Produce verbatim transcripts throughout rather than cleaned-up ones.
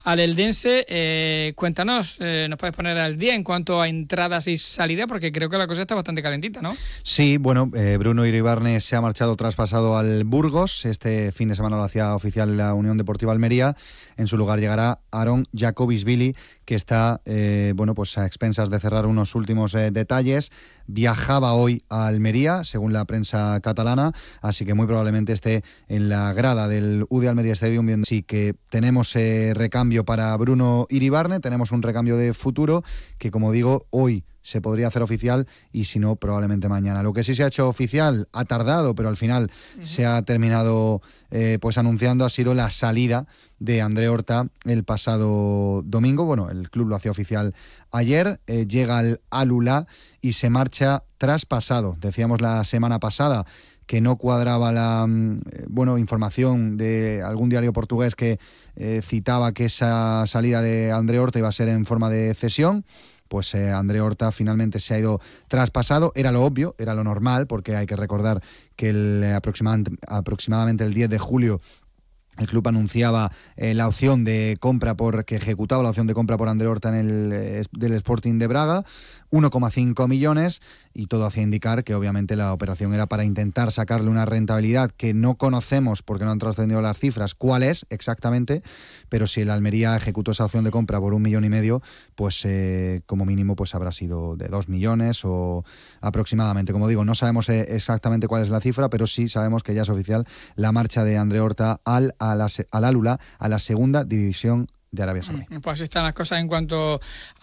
al Eldense. Eh, cuéntanos, eh, nos puedes poner al día en cuanto a entradas y salidas, porque creo que la cosa está bastante calentita, ¿no? Sí, bueno, eh, Bruno Iribarne se ha marchado traspasado al Burgos. Este fin de semana lo hacía oficial la Unión Deportiva Almería. En su lugar llegará Aaron Jacobisvili, que está eh, bueno, pues a expensas de cerrar unos últimos eh, detalles. Viajaba hoy a Almería, según la prensa catalana, así que muy probablemente esté en la grada del U D Almería Stadium. Así que tenemos eh, recambio para Bruno Iribarne, tenemos un recambio de futuro que, como digo, hoy se podría hacer oficial y si no, probablemente mañana. Lo que sí se ha hecho oficial, ha tardado, pero al final uh-huh. se ha terminado eh, pues anunciando, ha sido la salida de André Horta el pasado domingo. Bueno, el club lo hacía oficial ayer, eh, llega al Al-Ula y se marcha traspasado. Decíamos la semana pasada que no cuadraba la eh, bueno información de algún diario portugués que eh, citaba que esa salida de André Horta iba a ser en forma de cesión. Pues eh, André Horta finalmente se ha ido traspasado. Era lo obvio, era lo normal, porque hay que recordar que el, eh, aproximadamente, aproximadamente el diez de julio el club anunciaba eh, la opción de compra por que ejecutaba la opción de compra por André Horta en el eh, del Sporting de Braga, uno coma cinco millones, y todo hacía indicar que obviamente la operación era para intentar sacarle una rentabilidad que no conocemos porque no han trascendido las cifras, cuál es exactamente, pero si el Almería ejecutó esa opción de compra por un millón y medio, pues eh, como mínimo pues habrá sido de dos millones o aproximadamente. Como digo, no sabemos eh, exactamente cuál es la cifra, pero sí sabemos que ya es oficial la marcha de André Horta al a la, al Al-Ula, a la segunda división de Arabia Saudí. Pues así están las cosas en cuanto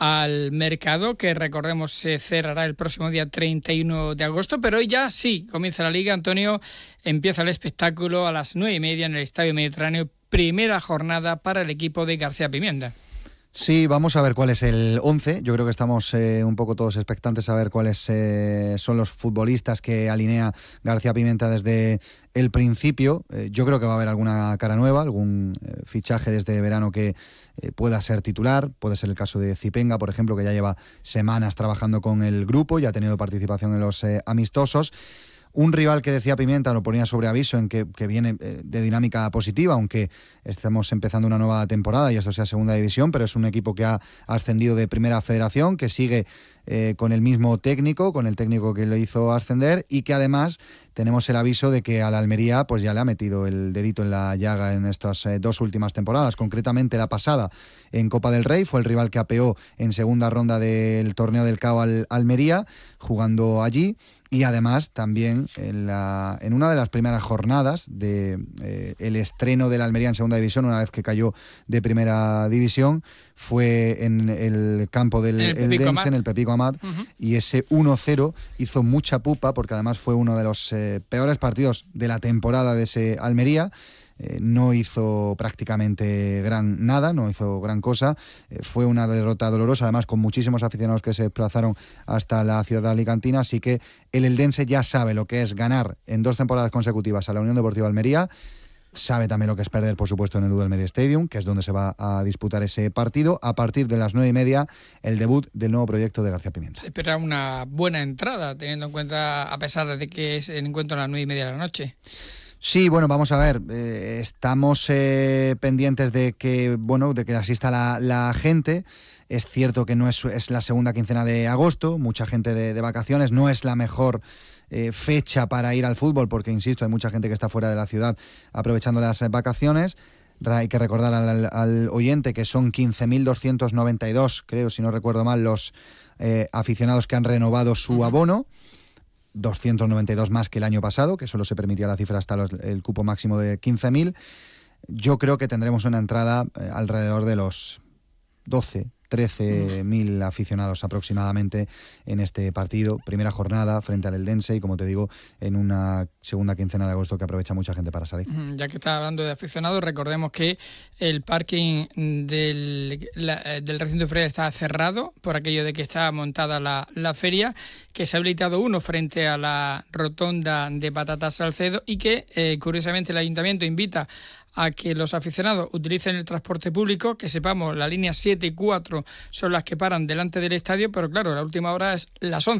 al mercado, que recordemos se cerrará el próximo día treinta y uno de agosto, pero hoy ya sí comienza la Liga. Antonio, empieza el espectáculo a las nueve y media en el Estadio Mediterráneo, primera jornada para el equipo de García Pimienta. Sí, vamos a ver cuál es el once. Yo creo que estamos eh, un poco todos expectantes a ver cuáles eh, son los futbolistas que alinea García Pimienta desde el principio. Eh, yo creo que va a haber alguna cara nueva, algún eh, fichaje desde verano que eh, pueda ser titular. Puede ser el caso de Zipenga, por ejemplo, que ya lleva semanas trabajando con el grupo y ha tenido participación en los eh, amistosos. Un rival que decía Pimienta, lo ponía sobre aviso en que, que viene de dinámica positiva, aunque estamos empezando una nueva temporada y esto sea segunda división, pero es un equipo que ha ascendido de primera federación, que sigue eh, con el mismo técnico, con el técnico que le hizo ascender, y que además tenemos el aviso de que a la Almería pues ya le ha metido el dedito en la llaga en estas eh, dos últimas temporadas, concretamente la pasada en Copa del Rey, fue el rival que apeó en segunda ronda del torneo del C A O al Almería, jugando allí. Y además también en, la, en una de las primeras jornadas de eh, el estreno de la Almería en segunda división, una vez que cayó de primera división, fue en el campo del Eldense, en el Pepico Amat, uh-huh. y ese uno cero hizo mucha pupa, porque además fue uno de los eh, peores partidos de la temporada de ese Almería. Eh, no hizo prácticamente gran nada, no hizo gran cosa, eh, fue una derrota dolorosa, además con muchísimos aficionados que se desplazaron hasta la ciudad alicantina, así que el Eldense ya sabe lo que es ganar en dos temporadas consecutivas a la Unión Deportiva Almería, sabe también lo que es perder, por supuesto, en el U D Almería Stadium, que es donde se va a disputar ese partido. A partir de las nueve y media, el debut del nuevo proyecto de García Pimienta. Se espera una buena entrada, teniendo en cuenta, a pesar de que es el encuentro a las nueve y media de la noche. Sí, bueno, vamos a ver, eh, estamos eh, pendientes de que, bueno, de que asista la, la gente. Es cierto que no es, es la segunda quincena de agosto, mucha gente de, de vacaciones, no es la mejor eh, fecha para ir al fútbol, porque, insisto, hay mucha gente que está fuera de la ciudad aprovechando las vacaciones. Hay que recordar al, al oyente que son quince mil doscientos noventa y dos, creo, si no recuerdo mal, los eh, aficionados que han renovado su abono. doscientos noventa y dos más que el año pasado, que solo se permitía la cifra hasta los, el cupo máximo de quince mil. Yo creo que tendremos una entrada eh, alrededor de los doce, trece mil aficionados aproximadamente en este partido, primera jornada frente al Eldense, y como te digo, en una segunda quincena de agosto que aprovecha mucha gente para salir. Ya que está hablando de aficionados, recordemos que el parking del, la, del recinto ferial está cerrado por aquello de que está montada la, la feria, que se ha habilitado uno frente a la rotonda de Patatas Salcedo, y que eh, curiosamente el ayuntamiento invita a que los aficionados utilicen el transporte público, que sepamos, la línea siete y cuatro son las que paran delante del estadio, pero claro, la última hora es las once.